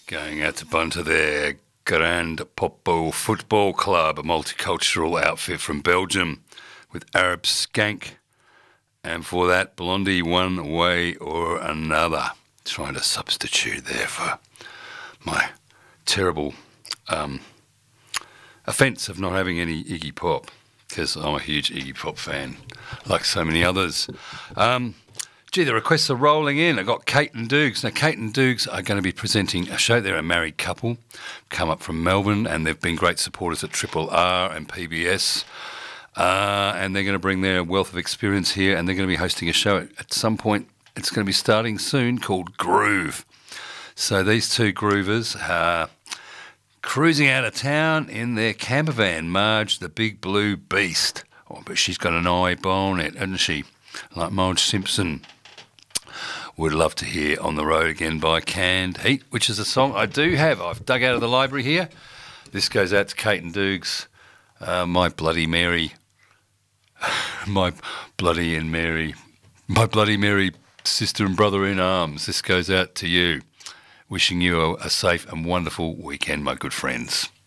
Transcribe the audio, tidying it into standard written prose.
Going out to Bunter there, Grand Popo Football Club, a multicultural outfit from Belgium with Arab Skank. And for that, Blondie, One Way or Another. Trying to substitute there for my terrible offence of not having any Iggy Pop, because I'm a huge Iggy Pop fan, like so many others. The requests are rolling in. I got Kate and Dukes. Now, Kate and Dukes are going to be presenting a show. They're a married couple, come up from Melbourne, and they've been great supporters at Triple R and PBS. And they're going to bring their wealth of experience here, and they're going to be hosting a show at some point. It's going to be starting soon, called Groove. So these two groovers are cruising out of town in their camper van, Marge the Big Blue Beast. Oh, but she's got an eyeball on it, hasn't she? Like Marge Simpson. Would love to hear On the Road Again by Canned Heat, which is a song I do have. I've dug out of the library here. This goes out to Kate and Dukes. My Bloody Mary. My Bloody Mary sister and brother in arms. This goes out to you. Wishing you a safe and wonderful weekend, my good friends.